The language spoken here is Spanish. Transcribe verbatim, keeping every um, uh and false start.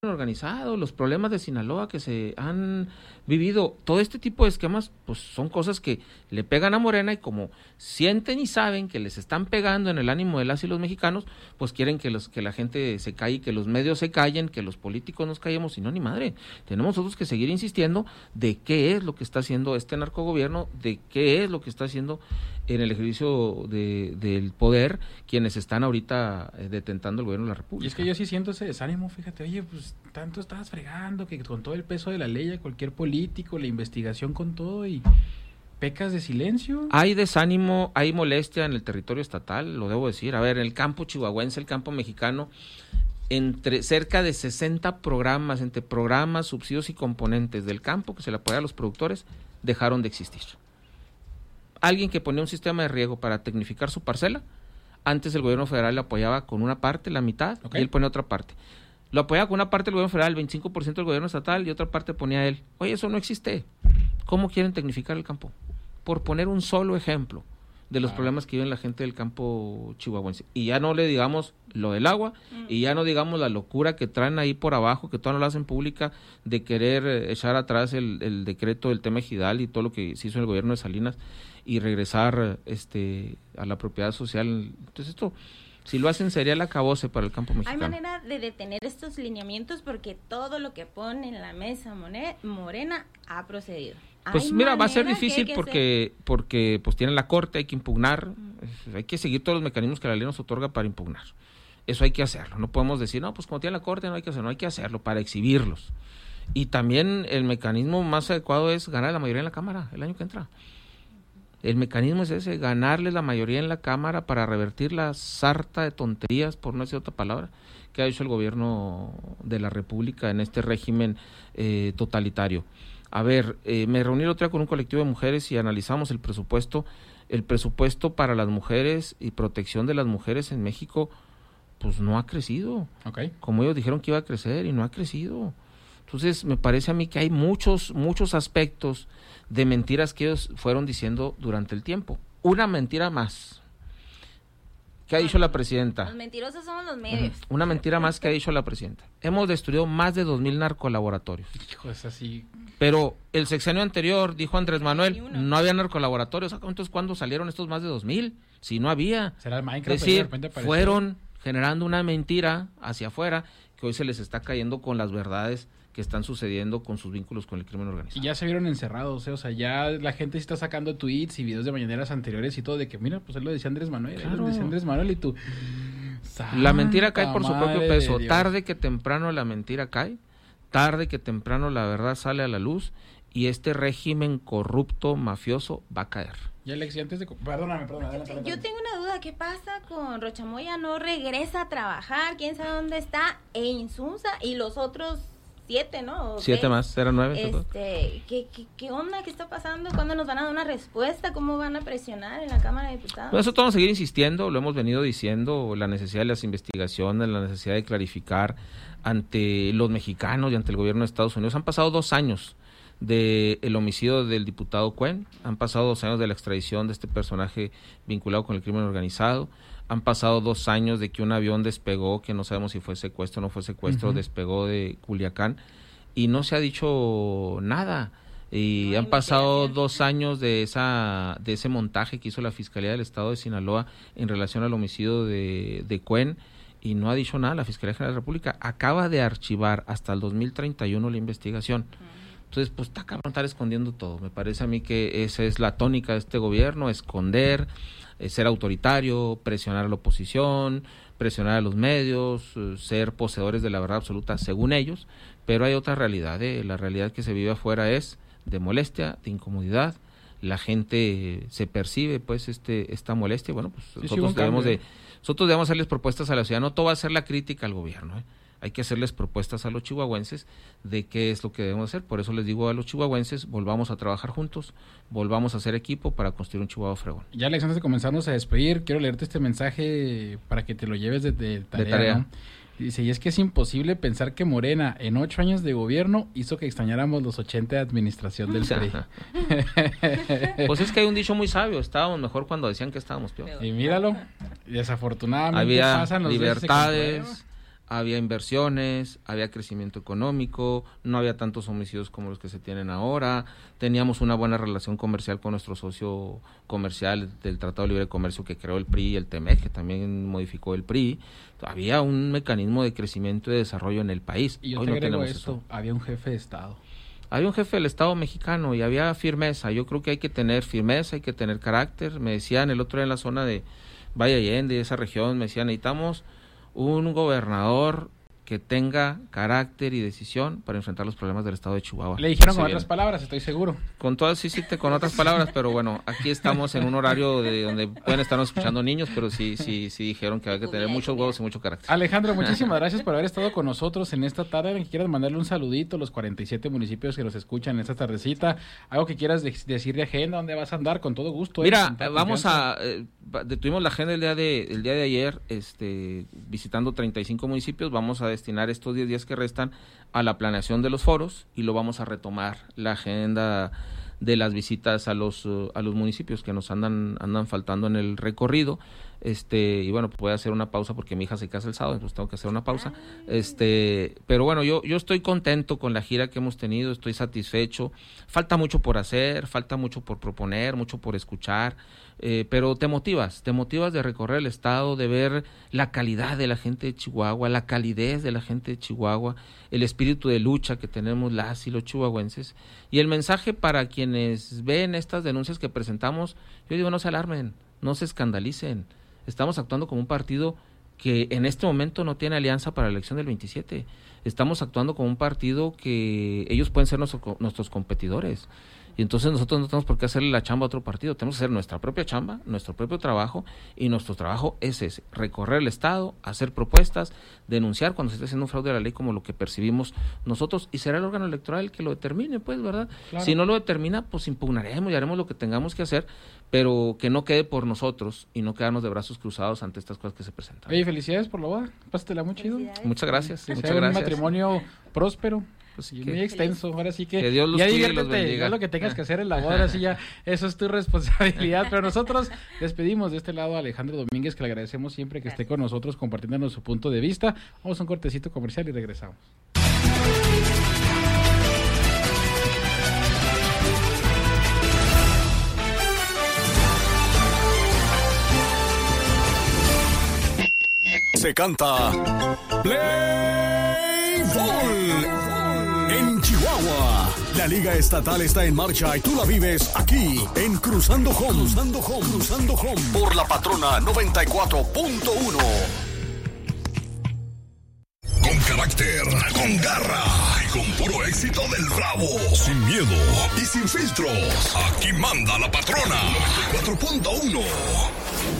organizado, los problemas de Sinaloa que se han vivido, todo este tipo de esquemas, pues son cosas que le pegan a Morena y como sienten y saben que les están pegando en el ánimo de las y los mexicanos, pues quieren que los que la gente se calle, que los medios se callen, que los políticos nos callemos, y no, ni madre. Tenemos nosotros que seguir insistiendo de qué es lo que está haciendo este narcogobierno, de qué es lo que está haciendo en el ejercicio de, del poder quienes están ahorita eh, detentando el gobierno de la República. Y es que yo sí siento ese desánimo, fíjate, oye, pues tanto estabas fregando que con todo el peso de la ley a cualquier político, la investigación con todo y pecas de silencio. Hay desánimo, hay molestia en el territorio estatal, lo debo decir. A ver, en el campo chihuahuense, el campo mexicano, entre cerca de sesenta programas, entre programas, subsidios y componentes del campo que se le apoya a los productores, dejaron de existir. Alguien que ponía un sistema de riego para tecnificar su parcela, antes el gobierno federal le apoyaba con una parte, la mitad, okay, y él ponía otra parte. Lo apoyaba con una parte del gobierno federal, el veinticinco por ciento del gobierno estatal, y otra parte ponía él. Oye, eso no existe. ¿Cómo quieren tecnificar el campo? Por poner un solo ejemplo de los ah. problemas que vive la gente del campo chihuahuense. Y ya no le digamos lo del agua, mm. y ya no digamos la locura que traen ahí por abajo, que todavía no la hacen pública, de querer echar atrás el, el decreto del tema ejidal y todo lo que se hizo en el gobierno de Salinas, y regresar este a la propiedad social. Entonces esto, si lo hacen, sería el acabose para el campo mexicano. Hay manera de detener estos lineamientos porque todo lo que pone en la mesa Morena ha procedido. Pues mira, va a ser difícil que porque ser... porque pues tiene la corte, hay que impugnar, mm. hay que seguir todos los mecanismos que la ley nos otorga para impugnar. Eso hay que hacerlo. No podemos decir, no, pues como tiene la corte no hay que hacerlo, no hay que hacerlo para exhibirlos. Y también el mecanismo más adecuado es ganar la mayoría en la Cámara el año que entra. El mecanismo es ese, ganarles la mayoría en la Cámara para revertir la sarta de tonterías, por no decir otra palabra, que ha hecho el gobierno de la República en este régimen eh, totalitario. A ver, eh, me reuní el otro día con un colectivo de mujeres y analizamos el presupuesto. El presupuesto para las mujeres y protección de las mujeres en México, pues no ha crecido. Okay. Como ellos dijeron que iba a crecer y no ha crecido. Entonces, me parece a mí que hay muchos, muchos aspectos de mentiras que ellos fueron diciendo durante el tiempo. Una mentira más. ¿Qué ha dicho la presidenta? Los mentirosos somos los medios. Uh-huh. Una mentira más que ha dicho la presidenta. Hemos destruido más de dos mil narcolaboratorios. Hijo, es así. Pero el sexenio anterior, dijo Andrés Manuel, no había narcolaboratorios. Entonces, ¿cuándo salieron estos más de dos mil? Si no había. ¿Será el Minecraft? Es decir, fueron generando una mentira hacia afuera que hoy se les está cayendo con las verdades que están sucediendo con sus vínculos con el crimen organizado. Y ya se vieron encerrados, ¿eh? O sea, ya la gente está sacando tweets y videos de mañaneras anteriores y todo, de que mira, pues él lo decía Andrés Manuel, claro. él lo decía Andrés Manuel y tú... La mentira cae por su propio peso, tarde que temprano la mentira cae, tarde que temprano la verdad sale a la luz y este régimen corrupto, mafioso, va a caer. Y Alex, y antes de... Perdóname, perdóname. Adelante, adelante. Yo tengo una duda, ¿qué pasa con Rocha Moya? No regresa a trabajar, quién sabe dónde está, e Insunza y los otros... Siete, ¿no? Siete más, eran nueve. Este, ¿qué, qué, ¿Qué onda? ¿Qué está pasando? ¿Cuándo nos van a dar una respuesta? ¿Cómo van a presionar en la Cámara de Diputados? Bueno, eso vamos a seguir insistiendo, lo hemos venido diciendo, la necesidad de las investigaciones, la necesidad de clarificar ante los mexicanos y ante el gobierno de Estados Unidos. Han pasado dos años del homicidio del diputado Cuen, han pasado dos años de la extradición de este personaje vinculado con el crimen organizado, han pasado dos años de que un avión despegó, que no sabemos si fue secuestro o no fue secuestro, uh-huh. despegó de Culiacán y no se ha dicho nada. Y no han pasado dos años de esa de ese montaje que hizo la Fiscalía del Estado de Sinaloa en relación al homicidio de, de Cuen y no ha dicho nada. La Fiscalía General de la República acaba de archivar hasta el dos mil treinta y uno la investigación. Uh-huh. Entonces, pues está cabrón estar escondiendo todo. Me parece a mí que esa es la tónica de este gobierno, esconder, ser autoritario, presionar a la oposición, presionar a los medios, ser poseedores de la verdad absoluta según ellos, pero hay otra realidad, ¿eh? La realidad que se vive afuera es de molestia, de incomodidad, la gente se percibe pues este esta molestia, bueno, pues sí, nosotros sí, debemos de nosotros debemos hacerles propuestas a la ciudad, no todo va a ser la crítica al gobierno, ¿eh? Hay que hacerles propuestas a los chihuahuenses de qué es lo que debemos hacer. Por eso les digo a los chihuahuenses, volvamos a trabajar juntos, volvamos a hacer equipo para construir un Chihuahua fregón. Ya, Alex, antes de comenzarnos a despedir, quiero leerte este mensaje para que te lo lleves de, de tarea. De tarea. ¿No? Dice, y es que es imposible pensar que Morena, en ocho años de gobierno, hizo que extrañáramos los ochenta de administración del P R I. Pues es que hay un dicho muy sabio, estábamos mejor cuando decían que estábamos peor. Y míralo, desafortunadamente había pasan los libertades, había inversiones, había crecimiento económico, no había tantos homicidios como los que se tienen ahora, teníamos una buena relación comercial con nuestro socio comercial del Tratado de Libre Comercio que creó el P R I y el T M E C, que también modificó el P R I. Había un mecanismo de crecimiento y de desarrollo en el país. Y yo Hoy te no agrego tenemos esto, eso. había un jefe de Estado. Había un jefe del Estado mexicano y había firmeza. Yo creo que hay que tener firmeza, hay que tener carácter. Me decían el otro día en la zona de Valle Allende, de esa región, me decían, necesitamos un gobernador que tenga carácter y decisión para enfrentar los problemas del estado de Chihuahua. Le dijeron con bien. otras palabras, estoy seguro. Con todas, sí, sí, te, con otras palabras, pero bueno, aquí estamos en un horario de donde pueden estarnos escuchando niños, pero sí, sí, sí dijeron que hay que tener muchos huevos y mucho carácter. Alejandro, muchísimas gracias por haber estado con nosotros en esta tarde. En que quieras mandarle un saludito a los cuarenta y siete municipios que nos escuchan en esta tardecita. Algo que quieras de- decir de agenda, dónde vas a andar, con todo gusto. Mira, eh, eh, vamos a, eh, detuvimos la agenda el día de, el día de ayer, este, visitando treinta y cinco municipios. Vamos a destinar estos diez días que restan a la planeación de los foros y lo vamos a retomar la agenda de las visitas a los uh, a los municipios que nos andan andan faltando en el recorrido. Este, y bueno, pues voy a hacer una pausa porque mi hija se casa el sábado, entonces tengo que hacer una pausa. Este, pero bueno, yo yo estoy contento con la gira que hemos tenido, estoy satisfecho. Falta mucho por hacer, falta mucho por proponer, mucho por escuchar, eh, pero te motivas, te motivas de recorrer el estado, de ver la calidad de la gente de Chihuahua, la calidez de la gente de Chihuahua, el espíritu de lucha que tenemos las y los chihuahuenses, y el mensaje para quienes ven estas denuncias que presentamos. Yo digo, no se alarmen, no se escandalicen. Estamos actuando como un partido que en este momento no tiene alianza para la elección del veintisiete. Estamos actuando como un partido que ellos pueden ser nuestro, nuestros competidores. Y entonces nosotros no tenemos por qué hacerle la chamba a otro partido. Tenemos que hacer nuestra propia chamba, nuestro propio trabajo, y nuestro trabajo es ese: recorrer el estado, hacer propuestas, denunciar cuando se esté haciendo un fraude a la ley como lo que percibimos nosotros, y será el órgano electoral el que lo determine, pues, ¿verdad? Claro. Si no lo determina, pues impugnaremos y haremos lo que tengamos que hacer, pero que no quede por nosotros y no quedarnos de brazos cruzados ante estas cosas que se presentan. Oye, felicidades por la boda. Pásatela muy chido. Muchas gracias, Que muchas sea un gracias. matrimonio próspero. Pues Y que- muy extenso, ahora sí que, que Dios los ya cuide y los diviértete, bendiga. haz lo que tengas que hacer en la boda, ahora sí ya, eso es tu responsabilidad, pero nosotros despedimos de este lado a Alejandro Domínguez, que le agradecemos siempre que esté con nosotros compartiéndonos su punto de vista. Vamos a un cortecito comercial y regresamos. Se canta Play Ball en Chihuahua. La Liga Estatal está en marcha y tú la vives aquí en Cruzando Home. Cruzando Home. Cruzando Home. Por la Patrona noventa y cuatro punto uno. Con carácter, con garra y con puro éxito del Bravo. Sin miedo y sin filtros. Aquí manda la Patrona noventa y cuatro punto uno.